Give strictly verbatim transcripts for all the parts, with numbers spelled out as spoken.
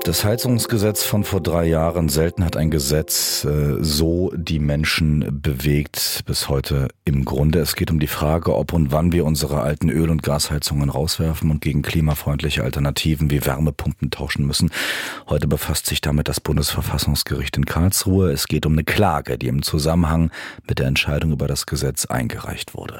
Das Heizungsgesetz von vor drei Jahren. Selten hat ein Gesetz äh, so die Menschen bewegt bis heute im Grunde. Es geht um die Frage, ob und wann wir unsere alten Öl- und Gasheizungen rauswerfen und gegen klimafreundliche Alternativen wie Wärmepumpen tauschen müssen. Heute befasst sich damit das Bundesverfassungsgericht in Karlsruhe. Es geht um eine Klage, die im Zusammenhang mit der Entscheidung über das Gesetz eingereicht wurde.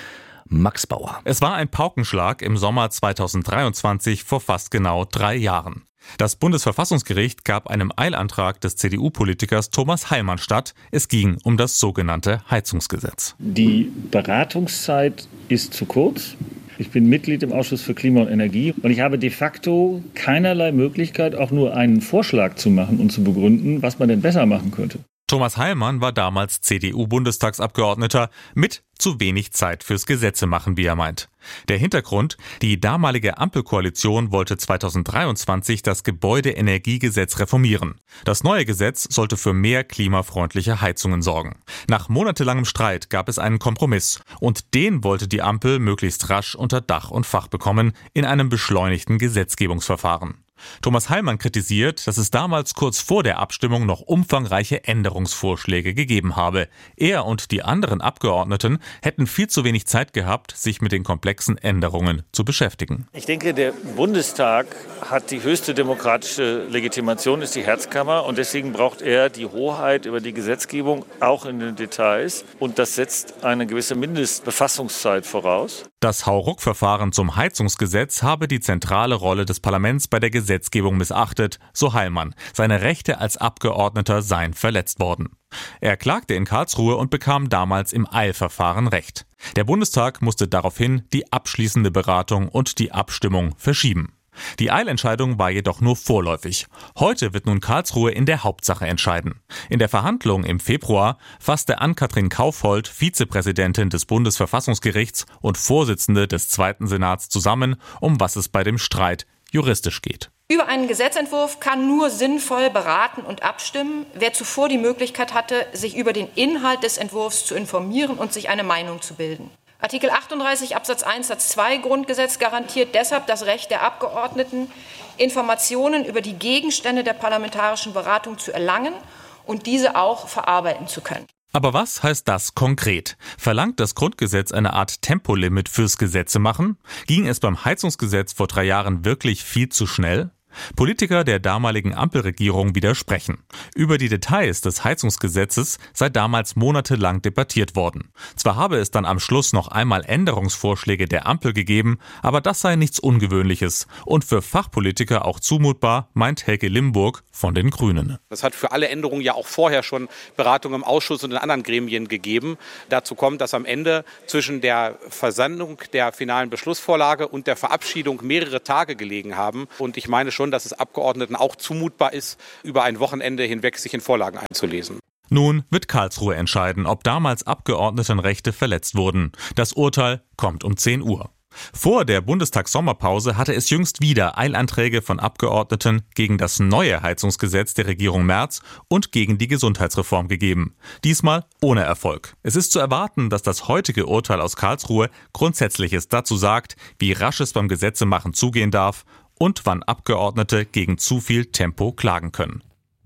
Max Bauer. Es war ein Paukenschlag im Sommer zweitausenddreiundzwanzig vor fast genau drei Jahren. Das Bundesverfassungsgericht gab einem Eilantrag des C D U-Politikers Thomas Heilmann statt. Es ging um das sogenannte Heizungsgesetz. Die Beratungszeit ist zu kurz. Ich bin Mitglied im Ausschuss für Klima und Energie und ich habe de facto keinerlei Möglichkeit, auch nur einen Vorschlag zu machen und zu begründen, was man denn besser machen könnte. Thomas Heilmann war damals C D U-Bundestagsabgeordneter mit zu wenig Zeit fürs Gesetzemachen, wie er meint. Der Hintergrund: Die damalige Ampelkoalition wollte zweitausenddreiundzwanzig das Gebäudeenergiegesetz reformieren. Das neue Gesetz sollte für mehr klimafreundliche Heizungen sorgen. Nach monatelangem Streit gab es einen Kompromiss und den wollte die Ampel möglichst rasch unter Dach und Fach bekommen in einem beschleunigten Gesetzgebungsverfahren. Thomas Heilmann kritisiert, dass es damals kurz vor der Abstimmung noch umfangreiche Änderungsvorschläge gegeben habe. Er und die anderen Abgeordneten hätten viel zu wenig Zeit gehabt, sich mit den komplexen Änderungen zu beschäftigen. Ich denke, der Bundestag hat die höchste demokratische Legitimation, ist die Herzkammer, und deswegen braucht er die Hoheit über die Gesetzgebung, auch in den Details, und das setzt eine gewisse Mindestbefassungszeit voraus. Das Hauruck-Verfahren zum Heizungsgesetz habe die zentrale Rolle des Parlaments bei der Gesetzgebung missachtet, so Heilmann. Seine Rechte als Abgeordneter seien verletzt worden. Er klagte in Karlsruhe und bekam damals im Eilverfahren Recht. Der Bundestag musste daraufhin die abschließende Beratung und die Abstimmung verschieben. Die Eilentscheidung war jedoch nur vorläufig. Heute wird nun Karlsruhe in der Hauptsache entscheiden. In der Verhandlung im Februar fasste Ann-Kathrin Kaufhold, Vizepräsidentin des Bundesverfassungsgerichts und Vorsitzende des Zweiten Senats, zusammen, um was es bei dem Streit juristisch geht. Über einen Gesetzentwurf kann nur sinnvoll beraten und abstimmen, wer zuvor die Möglichkeit hatte, sich über den Inhalt des Entwurfs zu informieren und sich eine Meinung zu bilden. Artikel achtunddreißig Absatz eins Satz zwei Grundgesetz garantiert deshalb das Recht der Abgeordneten, Informationen über die Gegenstände der parlamentarischen Beratung zu erlangen und diese auch verarbeiten zu können. Aber was heißt das konkret? Verlangt das Grundgesetz eine Art Tempolimit fürs Gesetzemachen? Ging es beim Heizungsgesetz vor drei Jahren wirklich viel zu schnell? Politiker der damaligen Ampelregierung widersprechen. Über die Details des Heizungsgesetzes sei damals monatelang debattiert worden. Zwar habe es dann am Schluss noch einmal Änderungsvorschläge der Ampel gegeben, aber das sei nichts Ungewöhnliches und für Fachpolitiker auch zumutbar, meint Helge Limburg von den Grünen. Es hat für alle Änderungen ja auch vorher schon Beratungen im Ausschuss und in anderen Gremien gegeben. Dazu kommt, dass am Ende zwischen der Versendung der finalen Beschlussvorlage und der Verabschiedung mehrere Tage gelegen haben. Und ich meine schon, dass es Abgeordneten auch zumutbar ist, über ein Wochenende hinweg sich in Vorlagen einzulesen. Nun wird Karlsruhe entscheiden, ob damals Abgeordnetenrechte verletzt wurden. Das Urteil kommt um zehn Uhr. Vor der Bundestagssommerpause hatte es jüngst wieder Eilanträge von Abgeordneten gegen das neue Heizungsgesetz der Regierung Merz und gegen die Gesundheitsreform gegeben. Diesmal ohne Erfolg. Es ist zu erwarten, dass das heutige Urteil aus Karlsruhe Grundsätzliches dazu sagt, wie rasch es beim Gesetzemachen zugehen darf und wann Abgeordnete gegen zu viel Tempo klagen können.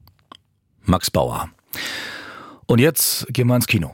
Max Bauer. Und jetzt gehen wir ins Kino.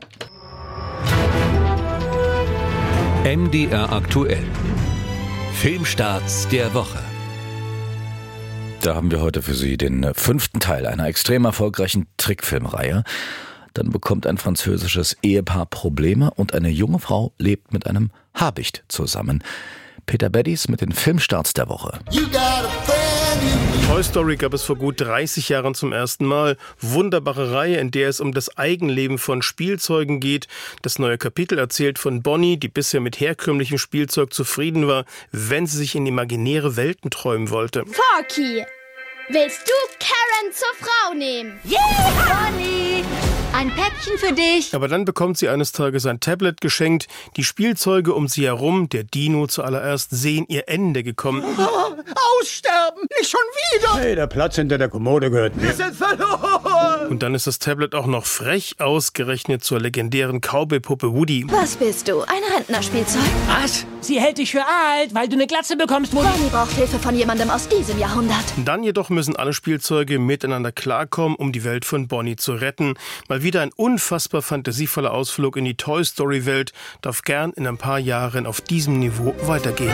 M D R aktuell. Filmstarts der Woche. Da haben wir heute für Sie den fünften Teil einer extrem erfolgreichen Trickfilmreihe. Dann bekommt ein französisches Ehepaar Probleme und eine junge Frau lebt mit einem Habicht zusammen. Peter Beddies mit den Filmstarts der Woche. Toy Story gab es vor gut dreißig Jahren zum ersten Mal. Wunderbare Reihe, in der es um das Eigenleben von Spielzeugen geht. Das neue Kapitel erzählt von Bonnie, die bisher mit herkömmlichem Spielzeug zufrieden war, wenn sie sich in imaginäre Welten träumen wollte. Forky, willst du Karen zur Frau nehmen? Yeah! Bonnie, Ein Päckchen für dich. Aber dann bekommt sie eines Tages ein Tablet geschenkt. Die Spielzeuge um sie herum, der Dino zuallererst, sehen ihr Ende gekommen. Oh, aussterben! Nicht schon wieder! Hey, der Platz hinter der Kommode gehört mir. Wir sind verloren! Und dann ist das Tablet auch noch frech ausgerechnet zur legendären Cowboy-Puppe Woody. Was bist du? Ein Rentnerspielzeug? Was? Sie hält dich für alt, weil du eine Glatze bekommst, Woody. Bonnie braucht Hilfe von jemandem aus diesem Jahrhundert. Dann jedoch müssen alle Spielzeuge miteinander klarkommen, um die Welt von Bonnie zu retten. Mal wieder ein unfassbar fantasievoller Ausflug in die Toy-Story-Welt darf gern in ein paar Jahren auf diesem Niveau weitergehen.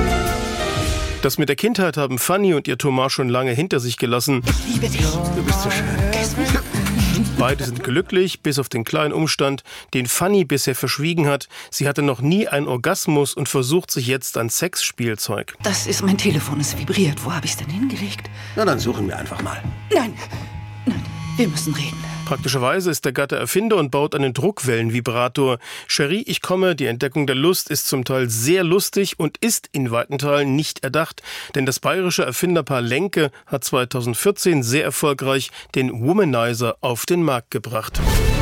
Das mit der Kindheit haben Fanny und ihr Thomas schon lange hinter sich gelassen. Ich liebe dich. Du bist so schön. Beide sind glücklich, bis auf den kleinen Umstand, den Fanny bisher verschwiegen hat. Sie hatte noch nie einen Orgasmus und versucht sich jetzt ein Sexspielzeug. Das ist mein Telefon, es vibriert. Wo habe ich es denn hingelegt? Na, dann suchen wir einfach mal. Nein, nein, wir müssen reden. Praktischerweise ist der Gatte Erfinder und baut einen Druckwellenvibrator. Cherie, ich komme, die Entdeckung der Lust ist zum Teil sehr lustig und ist in weiten Teilen nicht erdacht, denn das bayerische Erfinderpaar Lenke hat zweitausendvierzehn sehr erfolgreich den Womanizer auf den Markt gebracht.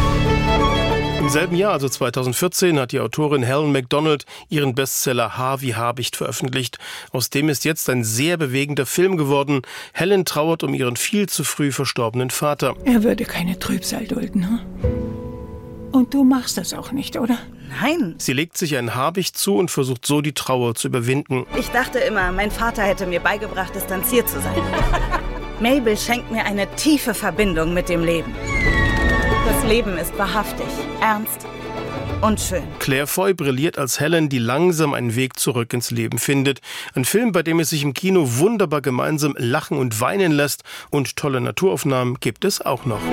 Im selben Jahr, also zweitausendvierzehn, hat die Autorin Helen Macdonald ihren Bestseller Haar wie Habicht veröffentlicht. Aus dem ist jetzt ein sehr bewegender Film geworden. Helen trauert um ihren viel zu früh verstorbenen Vater. Er würde keine Trübsal dulden, hm? Und du machst das auch nicht, oder? Nein. Sie legt sich ein Habicht zu und versucht so die Trauer zu überwinden. Ich dachte immer, mein Vater hätte mir beigebracht, distanziert zu sein. Mabel schenkt mir eine tiefe Verbindung mit dem Leben. Das Leben ist wahrhaftig, ernst und schön. Claire Foy brilliert als Helen, die langsam einen Weg zurück ins Leben findet. Ein Film, bei dem es sich im Kino wunderbar gemeinsam lachen und weinen lässt. Und tolle Naturaufnahmen gibt es auch noch.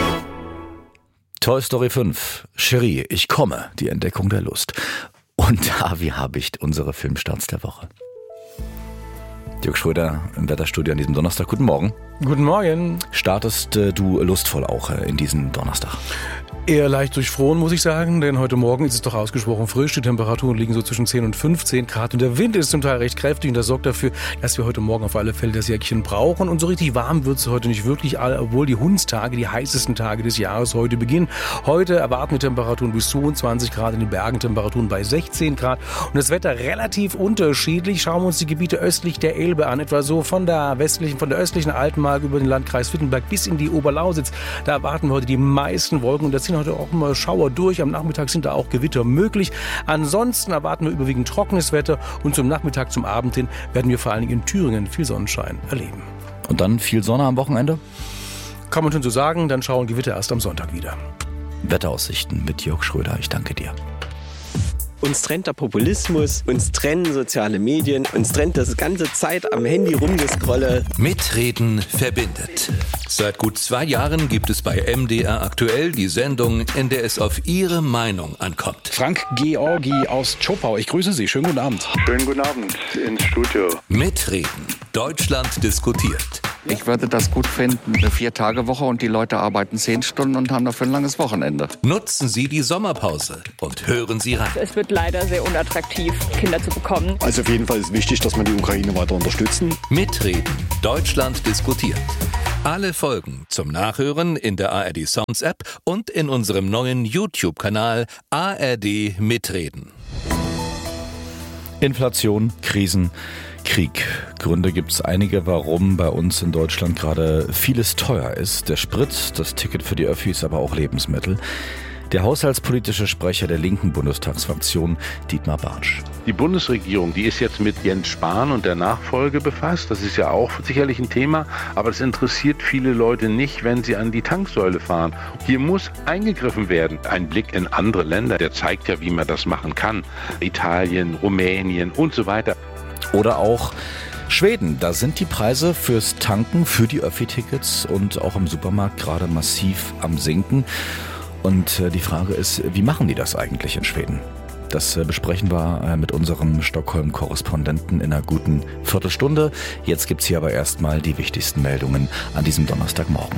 Toy Story fünf, Cherie, ich komme, die Entdeckung der Lust. Und Haar wie Habicht, unsere Filmstarts der Woche. Dirk Schröder im Wetterstudio an diesem Donnerstag. Guten Morgen. Guten Morgen. Startest äh, du lustvoll auch äh, in diesen Donnerstag? Eher leicht durchfroren, muss ich sagen, denn heute Morgen ist es doch ausgesprochen frisch. Die Temperaturen liegen so zwischen zehn und fünfzehn Grad und der Wind ist zum Teil recht kräftig und das sorgt dafür, dass wir heute Morgen auf alle Fälle das Jäckchen brauchen. Und so richtig warm wird es heute nicht wirklich, obwohl die Hundstage, die heißesten Tage des Jahres heute beginnen. Heute erwarten wir Temperaturen bis zweiundzwanzig Grad, in den Bergen Temperaturen bei sechzehn Grad und das Wetter relativ unterschiedlich. Schauen wir uns die Gebiete östlich der Elbe an, etwa so von der westlichen, von der östlichen Altenmark über den Landkreis Wittenberg bis in die Oberlausitz. Da erwarten wir heute die meisten Wolken und das sind heute auch immer Schauer durch. Am Nachmittag sind da auch Gewitter möglich. Ansonsten erwarten wir überwiegend trockenes Wetter und zum Nachmittag, zum Abend hin werden wir vor allen Dingen in Thüringen viel Sonnenschein erleben. Und dann viel Sonne am Wochenende? Kann man schon so sagen, dann schauen Gewitter erst am Sonntag wieder. Wetteraussichten mit Jörg Schröder, ich danke dir. Uns trennt der Populismus, uns trennen soziale Medien, uns trennt das ganze Zeit am Handy rumgescrolle. Mitreden verbindet. Seit gut zwei Jahren gibt es bei M D R aktuell die Sendung, in der es auf Ihre Meinung ankommt. Frank Georgi aus Zschopau, ich grüße Sie. Schönen guten Abend. Schönen guten Abend ins Studio. Mitreden. Deutschland diskutiert. Ich würde das gut finden, eine Vier-Tage-Woche und die Leute arbeiten zehn Stunden und haben dafür ein langes Wochenende. Nutzen Sie die Sommerpause und hören Sie rein. Es wird leider sehr unattraktiv, Kinder zu bekommen. Also auf jeden Fall ist wichtig, dass wir die Ukraine weiter unterstützen. Mitreden. Deutschland diskutiert. Alle Folgen zum Nachhören in der A R D Sounds App und in unserem neuen YouTube-Kanal A R D Mitreden. Inflation, Krisen, Krieg. Gründe gibt es einige, warum bei uns in Deutschland gerade vieles teuer ist. Der Sprit, das Ticket für die Öffis, aber auch Lebensmittel. Der haushaltspolitische Sprecher der linken Bundestagsfraktion, Dietmar Bartsch. Die Bundesregierung, die ist jetzt mit Jens Spahn und der Nachfolge befasst. Das ist ja auch sicherlich ein Thema, aber das interessiert viele Leute nicht, wenn sie an die Tanksäule fahren. Hier muss eingegriffen werden. Ein Blick in andere Länder, der zeigt ja, wie man das machen kann. Italien, Rumänien und so weiter. Oder auch Schweden, da sind die Preise fürs Tanken, für die Öffi-Tickets und auch im Supermarkt gerade massiv am Sinken. Und die Frage ist, wie machen die das eigentlich in Schweden? Das besprechen wir mit unserem Stockholm-Korrespondenten in einer guten Viertelstunde. Jetzt gibt's hier aber erstmal die wichtigsten Meldungen an diesem Donnerstagmorgen.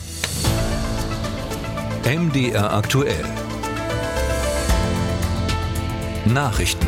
M D R aktuell. Nachrichten.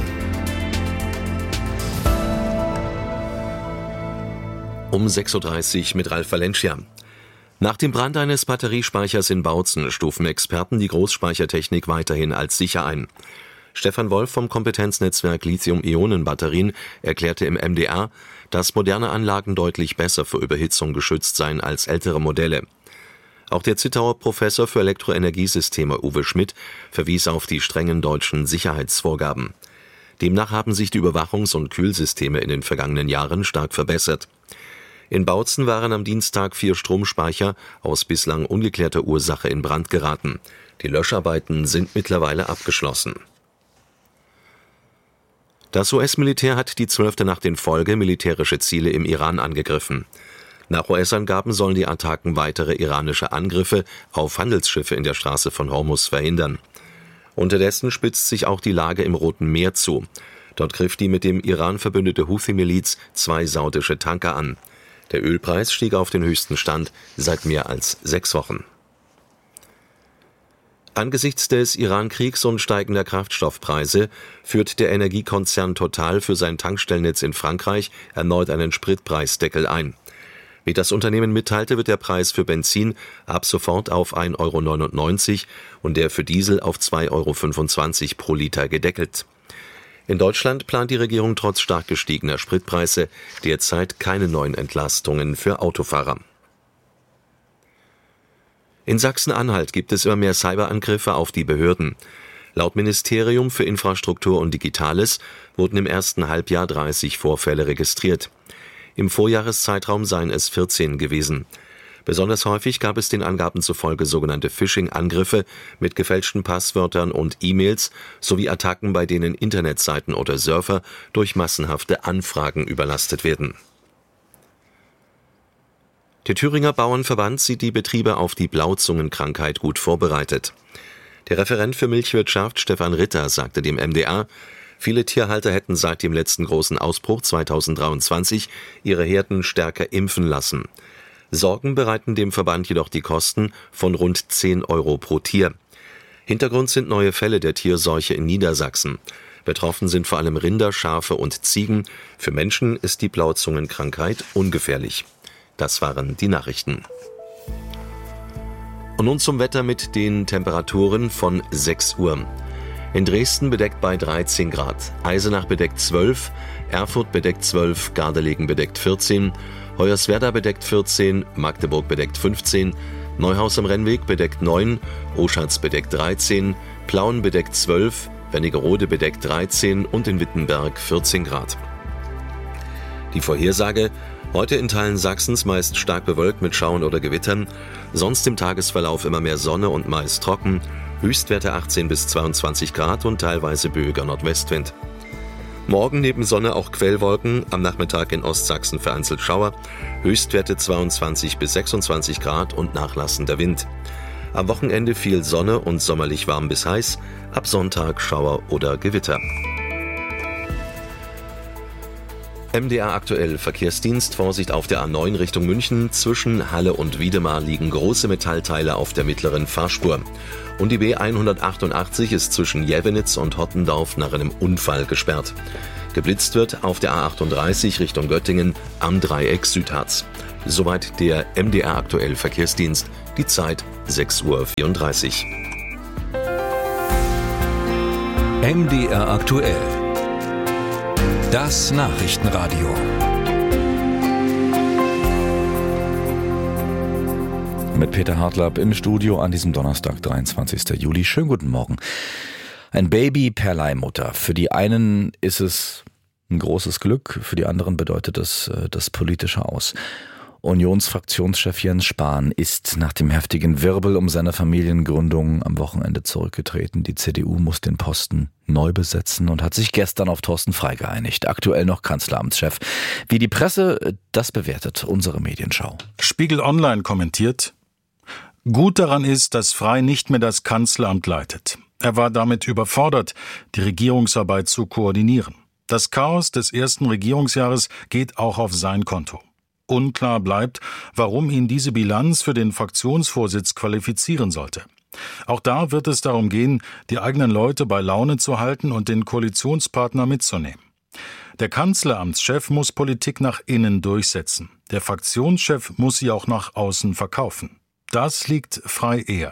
Um sechs Uhr dreißig mit Ralf Valencia. Nach dem Brand eines Batteriespeichers in Bautzen stufen Experten die Großspeichertechnik weiterhin als sicher ein. Stefan Wolf vom Kompetenznetzwerk Lithium-Ionen-Batterien erklärte im M D R, dass moderne Anlagen deutlich besser vor Überhitzung geschützt seien als ältere Modelle. Auch der Zittauer Professor für Elektroenergiesysteme Uwe Schmidt verwies auf die strengen deutschen Sicherheitsvorgaben. Demnach haben sich die Überwachungs- und Kühlsysteme in den vergangenen Jahren stark verbessert. In Bautzen waren am Dienstag vier Stromspeicher aus bislang ungeklärter Ursache in Brand geraten. Die Löscharbeiten sind mittlerweile abgeschlossen. Das U S-Militär hat die zwölfte Nacht in Folge militärische Ziele im Iran angegriffen. Nach U S-Angaben sollen die Attacken weitere iranische Angriffe auf Handelsschiffe in der Straße von Hormuz verhindern. Unterdessen spitzt sich auch die Lage im Roten Meer zu. Dort griff die mit dem Iran verbündete Houthi-Miliz zwei saudische Tanker an. Der Ölpreis stieg auf den höchsten Stand seit mehr als sechs Wochen. Angesichts des Iran-Kriegs und steigender Kraftstoffpreise führt der Energiekonzern Total für sein Tankstellennetz in Frankreich erneut einen Spritpreisdeckel ein. Wie das Unternehmen mitteilte, wird der Preis für Benzin ab sofort auf ein Euro neunundneunzig und der für Diesel auf zwei Euro fünfundzwanzig pro Liter gedeckelt. In Deutschland plant die Regierung trotz stark gestiegener Spritpreise derzeit keine neuen Entlastungen für Autofahrer. In Sachsen-Anhalt gibt es immer mehr Cyberangriffe auf die Behörden. Laut Ministerium für Infrastruktur und Digitales wurden im ersten Halbjahr dreißig Vorfälle registriert. Im Vorjahreszeitraum seien es vierzehn gewesen. Besonders häufig gab es den Angaben zufolge sogenannte Phishing-Angriffe mit gefälschten Passwörtern und E-Mails sowie Attacken, bei denen Internetseiten oder Server durch massenhafte Anfragen überlastet werden. Der Thüringer Bauernverband sieht die Betriebe auf die Blauzungenkrankheit gut vorbereitet. Der Referent für Milchwirtschaft Stefan Ritter sagte dem M D R, viele Tierhalter hätten seit dem letzten großen Ausbruch zweitausenddreiundzwanzig ihre Herden stärker impfen lassen. Sorgen bereiten dem Verband jedoch die Kosten von rund zehn Euro pro Tier. Hintergrund sind neue Fälle der Tierseuche in Niedersachsen. Betroffen sind vor allem Rinder, Schafe und Ziegen. Für Menschen ist die Blauzungenkrankheit ungefährlich. Das waren die Nachrichten. Und nun zum Wetter mit den Temperaturen von sechs Uhr. In Dresden bedeckt bei dreizehn Grad, Eisenach bedeckt zwölf, Erfurt bedeckt zwölf, Gardelegen bedeckt vierzehn, Hoyerswerda bedeckt vierzehn, Magdeburg bedeckt fünfzehn, Neuhaus am Rennweg bedeckt neun, Oschatz bedeckt dreizehn, Plauen bedeckt zwölf, Wernigerode bedeckt dreizehn und in Wittenberg vierzehn Grad. Die Vorhersage: heute in Teilen Sachsens meist stark bewölkt mit Schauern oder Gewittern, sonst im Tagesverlauf immer mehr Sonne und meist trocken, Höchstwerte achtzehn bis zweiundzwanzig Grad und teilweise böiger Nordwestwind. Morgen neben Sonne auch Quellwolken, am Nachmittag in Ostsachsen vereinzelt Schauer, Höchstwerte zweiundzwanzig bis sechsundzwanzig Grad und nachlassender Wind. Am Wochenende viel Sonne und sommerlich warm bis heiß, ab Sonntag Schauer oder Gewitter. M D R aktuell Verkehrsdienst, Vorsicht auf der A neun Richtung München. Zwischen Halle und Wiedemar liegen große Metallteile auf der mittleren Fahrspur. Und die B hundertachtundachtzig ist zwischen Jevenitz und Hottendorf nach einem Unfall gesperrt. Geblitzt wird auf der A achtunddreißig Richtung Göttingen am Dreieck Südharz. Soweit der M D R aktuell Verkehrsdienst. Die Zeit sechs Uhr vierunddreißig. M D R aktuell. Das Nachrichtenradio. Mit Peter Hartlapp im Studio an diesem Donnerstag, dreiundzwanzigsten Juli. Schönen guten Morgen. Ein Baby per Leihmutter. Für die einen ist es ein großes Glück, für die anderen bedeutet es das politische Aus. Unionsfraktionschef Jens Spahn ist nach dem heftigen Wirbel um seine Familiengründung am Wochenende zurückgetreten. Die C D U muss den Posten neu besetzen und hat sich gestern auf Thorsten Frey geeinigt, aktuell noch Kanzleramtschef. Wie die Presse das bewertet, unsere Medienschau. Spiegel Online kommentiert: Gut daran ist, dass Frey nicht mehr das Kanzleramt leitet. Er war damit überfordert, die Regierungsarbeit zu koordinieren. Das Chaos des ersten Regierungsjahres geht auch auf sein Konto. Unklar bleibt, warum ihn diese Bilanz für den Fraktionsvorsitz qualifizieren sollte. Auch da wird es darum gehen, die eigenen Leute bei Laune zu halten und den Koalitionspartner mitzunehmen. Der Kanzleramtschef muss Politik nach innen durchsetzen. Der Fraktionschef muss sie auch nach außen verkaufen. Das liegt Frey eher.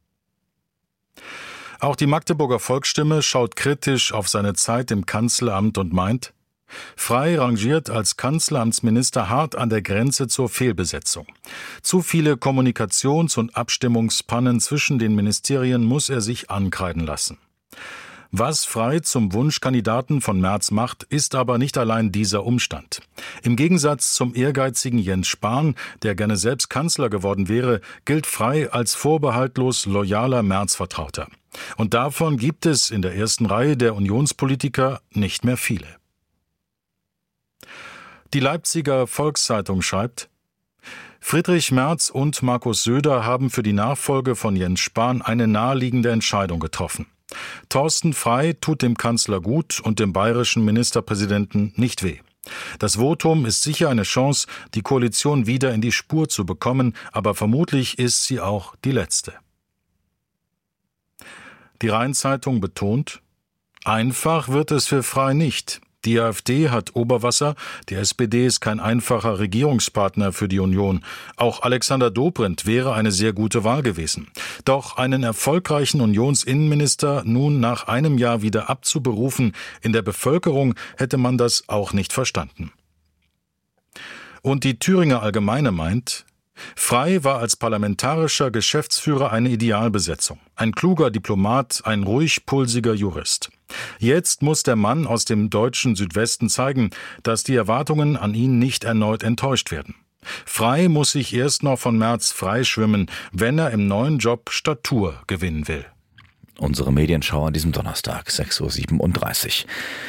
Auch die Magdeburger Volksstimme schaut kritisch auf seine Zeit im Kanzleramt und meint, Frey rangiert als Kanzleramtsminister hart an der Grenze zur Fehlbesetzung. Zu viele Kommunikations- und Abstimmungspannen zwischen den Ministerien muss er sich ankreiden lassen. Was Frey zum Wunschkandidaten von Merz macht, ist aber nicht allein dieser Umstand. Im Gegensatz zum ehrgeizigen Jens Spahn, der gerne selbst Kanzler geworden wäre, gilt Frey als vorbehaltlos loyaler Merz-Vertrauter. Und davon gibt es in der ersten Reihe der Unionspolitiker nicht mehr viele. Die Leipziger Volkszeitung schreibt, Friedrich Merz und Markus Söder haben für die Nachfolge von Jens Spahn eine naheliegende Entscheidung getroffen. Thorsten Frey tut dem Kanzler gut und dem bayerischen Ministerpräsidenten nicht weh. Das Votum ist sicher eine Chance, die Koalition wieder in die Spur zu bekommen, aber vermutlich ist sie auch die letzte. Die Rhein-Zeitung betont, einfach wird es für Frey nicht. Die AfD hat Oberwasser, die S P D ist kein einfacher Regierungspartner für die Union. Auch Alexander Dobrindt wäre eine sehr gute Wahl gewesen. Doch einen erfolgreichen Unionsinnenminister nun nach einem Jahr wieder abzuberufen, in der Bevölkerung hätte man das auch nicht verstanden. Und die Thüringer Allgemeine meint, Frey war als parlamentarischer Geschäftsführer eine Idealbesetzung. Ein kluger Diplomat, ein ruhig pulsiger Jurist. Jetzt muss der Mann aus dem deutschen Südwesten zeigen, dass die Erwartungen an ihn nicht erneut enttäuscht werden. Frey muss sich erst noch von Merz freischwimmen, wenn er im neuen Job Statur gewinnen will. Unsere Medienschau an diesem Donnerstag, sechs Uhr siebenunddreißig.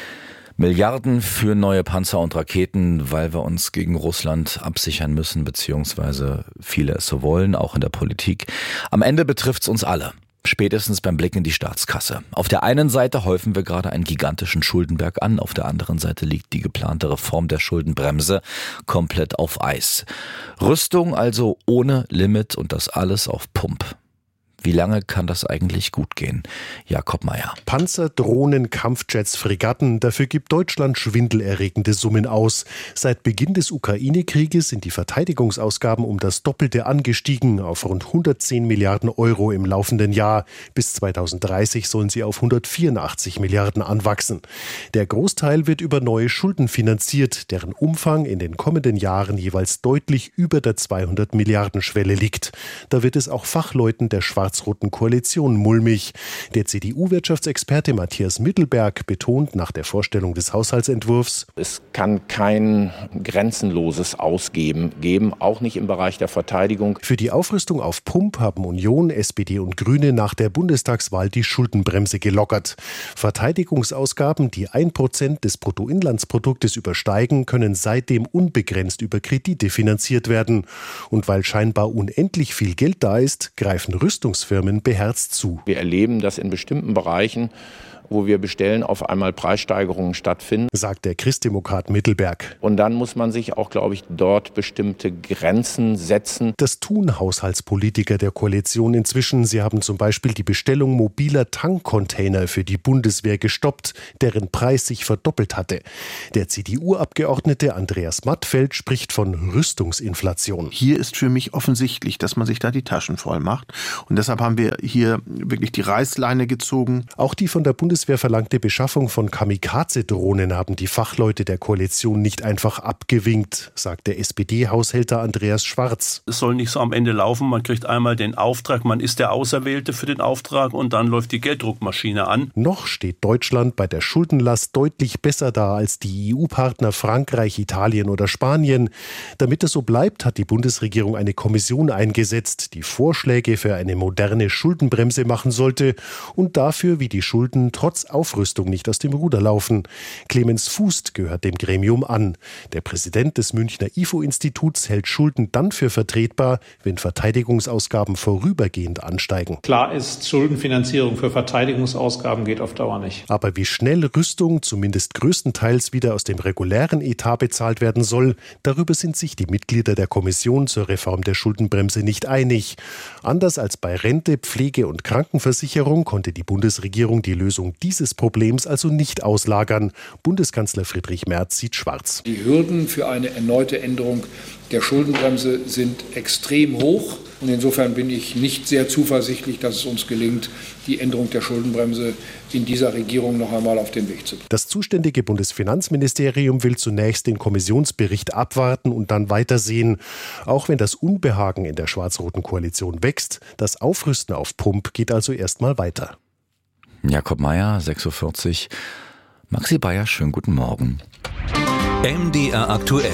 Milliarden für neue Panzer und Raketen, weil wir uns gegen Russland absichern müssen, beziehungsweise viele es so wollen, auch in der Politik. Am Ende betrifft es uns alle. Spätestens beim Blick in die Staatskasse. Auf der einen Seite häufen wir gerade einen gigantischen Schuldenberg an, auf der anderen Seite liegt die geplante Reform der Schuldenbremse komplett auf Eis. Rüstung also ohne Limit und das alles auf Pump. Wie lange kann das eigentlich gut gehen? Jakob Mayer. Panzer, Drohnen, Kampfjets, Fregatten, dafür gibt Deutschland schwindelerregende Summen aus. Seit Beginn des Ukraine-Krieges sind die Verteidigungsausgaben um das Doppelte angestiegen, auf rund hundertzehn Milliarden Euro im laufenden Jahr. Bis zweitausenddreißig sollen sie auf hundertvierundachtzig Milliarden anwachsen. Der Großteil wird über neue Schulden finanziert, deren Umfang in den kommenden Jahren jeweils deutlich über der zweihundert Milliarden Schwelle liegt. Da wird es auch Fachleuten der schwarzen roten Koalition mulmig. Der C D U-Wirtschaftsexperte Matthias Mittelberg betont nach der Vorstellung des Haushaltsentwurfs: Es kann kein grenzenloses Ausgeben geben, auch nicht im Bereich der Verteidigung. Für die Aufrüstung auf Pump haben Union, S P D und Grüne nach der Bundestagswahl die Schuldenbremse gelockert. Verteidigungsausgaben, die ein Prozent des Bruttoinlandsproduktes übersteigen, können seitdem unbegrenzt über Kredite finanziert werden. Und weil scheinbar unendlich viel Geld da ist, greifen Rüstungsfirmen beherzt zu. Wir erleben, dass in bestimmten Bereichen, wo wir bestellen, auf einmal Preissteigerungen stattfinden, sagt der Christdemokrat Mittelberg. Und dann muss man sich auch, glaube ich, dort bestimmte Grenzen setzen. Das tun Haushaltspolitiker der Koalition inzwischen. Sie haben zum Beispiel die Bestellung mobiler Tankcontainer für die Bundeswehr gestoppt, deren Preis sich verdoppelt hatte. Der C D U-Abgeordnete Andreas Mattfeld spricht von Rüstungsinflation. Hier ist für mich offensichtlich, dass man sich da die Taschen voll macht. Und deshalb haben wir hier wirklich die Reißleine gezogen. Auch die von der Bundeswehr verlangte Beschaffung von Kamikaze-Drohnen haben die Fachleute der Koalition nicht einfach abgewinkt, sagt der S P D-Haushälter Andreas Schwarz. Es soll nicht so am Ende laufen, man kriegt einmal den Auftrag, man ist der Auserwählte für den Auftrag und dann läuft die Gelddruckmaschine an. Noch steht Deutschland bei der Schuldenlast deutlich besser da als die E U-Partner Frankreich, Italien oder Spanien. Damit es so bleibt, hat die Bundesregierung eine Kommission eingesetzt, die Vorschläge für eine moderne Schuldenbremse machen sollte und dafür, wie die Schulden trotz Aufrüstung nicht aus dem Ruder laufen. Clemens Fußt gehört dem Gremium an. Der Präsident des Münchner I F O-Instituts hält Schulden dann für vertretbar, wenn Verteidigungsausgaben vorübergehend ansteigen. Klar ist, Schuldenfinanzierung für Verteidigungsausgaben geht auf Dauer nicht. Aber wie schnell Rüstung zumindest größtenteils wieder aus dem regulären Etat bezahlt werden soll, darüber sind sich die Mitglieder der Kommission zur Reform der Schuldenbremse nicht einig. Anders als bei Rente, Pflege und Krankenversicherung konnte die Bundesregierung die Lösung Lösung dieses Problems also nicht auslagern. Bundeskanzler Friedrich Merz sieht schwarz. Die Hürden für eine erneute Änderung der Schuldenbremse sind extrem hoch. Und insofern bin ich nicht sehr zuversichtlich, dass es uns gelingt, die Änderung der Schuldenbremse in dieser Regierung noch einmal auf den Weg zu bringen. Das zuständige Bundesfinanzministerium will zunächst den Kommissionsbericht abwarten und dann weitersehen. Auch wenn das Unbehagen in der schwarz-roten Koalition wächst, das Aufrüsten auf Pump geht also erstmal weiter. Jakob Meier, sechs Uhr vierzig. Maxi Bayer, schönen guten Morgen. M D R aktuell.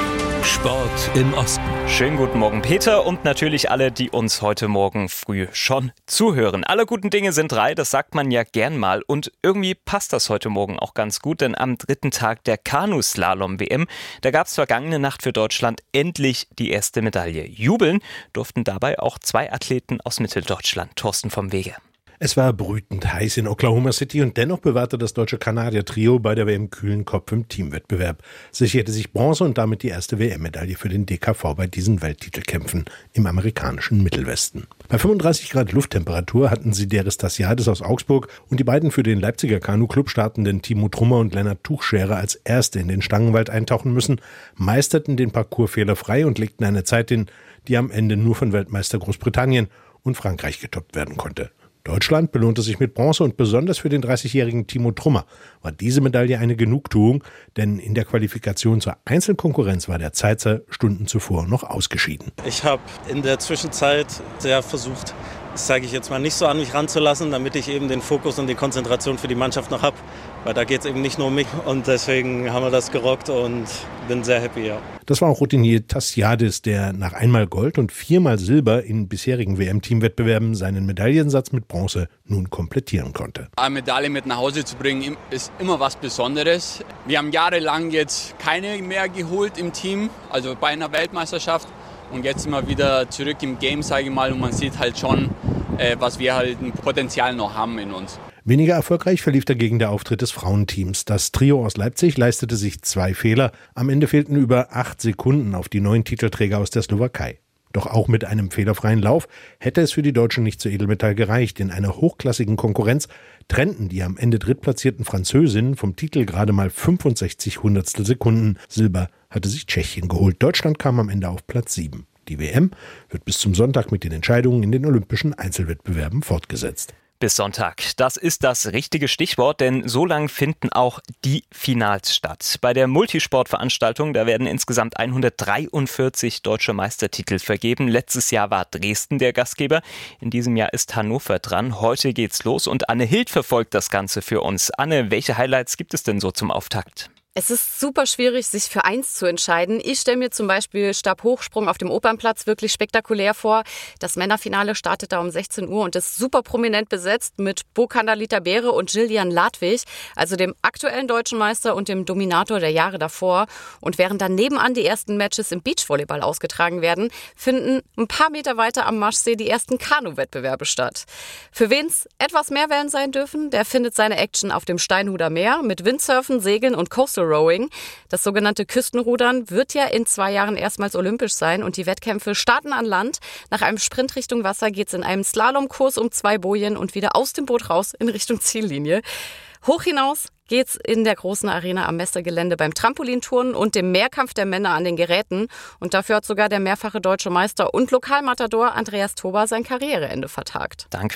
Sport im Osten. Schönen guten Morgen, Peter, und natürlich alle, die uns heute Morgen früh schon zuhören. Alle guten Dinge sind drei, das sagt man ja gern mal, und irgendwie passt das heute Morgen auch ganz gut, denn am dritten Tag der Kanuslalom-W M, da gab es vergangene Nacht für Deutschland endlich die erste Medaille. Jubeln durften dabei auch zwei Athleten aus Mitteldeutschland. Thorsten vom Wege. Es war brütend heiß in Oklahoma City und dennoch bewahrte das deutsche Kanadier-Trio bei der W M kühlen Kopf im Teamwettbewerb. Sicherte sich Bronze und damit die erste W M-Medaille für den D K V bei diesen Welttitelkämpfen im amerikanischen Mittelwesten. Bei fünfunddreißig Grad Lufttemperatur hatten Sideris Tassiadis aus Augsburg und die beiden für den Leipziger Kanu-Club startenden Timo Trummer und Lennart Tuchscherer als Erste in den Stangenwald eintauchen müssen, meisterten den Parcours fehlerfrei und legten eine Zeit hin, die am Ende nur von Weltmeister Großbritannien und Frankreich getoppt werden konnte. Deutschland belohnte sich mit Bronze und besonders für den dreißigjährigen Timo Trummer war diese Medaille eine Genugtuung, denn in der Qualifikation zur Einzelkonkurrenz war der Zeitzer Stunden zuvor noch ausgeschieden. Ich habe in der Zwischenzeit sehr versucht, das zeige ich jetzt mal nicht so an mich ranzulassen, damit ich eben den Fokus und die Konzentration für die Mannschaft noch habe, weil da geht es eben nicht nur um mich und deswegen haben wir das gerockt und bin sehr happy, ja. Das war auch Routinier Tassiadis, der nach einmal Gold und viermal Silber in bisherigen W M-Teamwettbewerben seinen Medaillensatz mit Bronze nun komplettieren konnte. Eine Medaille mit nach Hause zu bringen, ist immer was Besonderes. Wir haben jahrelang jetzt keine mehr geholt im Team, also bei einer Weltmeisterschaft. Und jetzt sind wir wieder zurück im Game, sage ich mal, und man sieht halt schon, äh, was wir halt ein Potenzial noch haben in uns. Weniger erfolgreich verlief dagegen der Auftritt des Frauenteams. Das Trio aus Leipzig leistete sich zwei Fehler. Am Ende fehlten über acht Sekunden auf die neuen Titelträger aus der Slowakei. Doch auch mit einem fehlerfreien Lauf hätte es für die Deutschen nicht zur Edelmetall gereicht. In einer hochklassigen Konkurrenz trennten die am Ende drittplatzierten Französinnen vom Titel gerade mal fünfundsechzig Hundertstel Sekunden. Silber hatte sich Tschechien geholt. Deutschland kam am Ende auf Platz sieben. Die W M wird bis zum Sonntag mit den Entscheidungen in den olympischen Einzelwettbewerben fortgesetzt. Bis Sonntag. Das ist das richtige Stichwort, denn so lang finden auch die Finals statt. Bei der Multisportveranstaltung, da werden insgesamt hundertdreiundvierzig deutsche Meistertitel vergeben. Letztes Jahr war Dresden der Gastgeber. In diesem Jahr ist Hannover dran. Heute geht's los und Anne Hild verfolgt das Ganze für uns. Anne, welche Highlights gibt es denn so zum Auftakt? Es ist super schwierig, sich für eins zu entscheiden. Ich stelle mir zum Beispiel Stabhochsprung auf dem Opernplatz wirklich spektakulär vor. Das Männerfinale startet da um sechzehn Uhr und ist super prominent besetzt mit Bo Kandalita Behre und Gillian Ladwig, also dem aktuellen deutschen Meister und dem Dominator der Jahre davor. Und während dann nebenan die ersten Matches im Beachvolleyball ausgetragen werden, finden ein paar Meter weiter am Maschsee die ersten Kanu-Wettbewerbe statt. Für wen es etwas mehr Wellen sein dürfen, der findet seine Action auf dem Steinhuder Meer mit Windsurfen, Segeln und Coastal Rowing. Das sogenannte Küstenrudern wird ja in zwei Jahren erstmals olympisch sein und die Wettkämpfe starten an Land. Nach einem Sprint Richtung Wasser geht es in einem Slalomkurs um zwei Bojen und wieder aus dem Boot raus in Richtung Ziellinie. Hoch hinaus geht's in der großen Arena am Messegelände beim Trampolinturnen und dem Mehrkampf der Männer an den Geräten. Und dafür hat sogar der mehrfache deutsche Meister und Lokalmatador Andreas Toba sein Karriereende vertagt. Danke.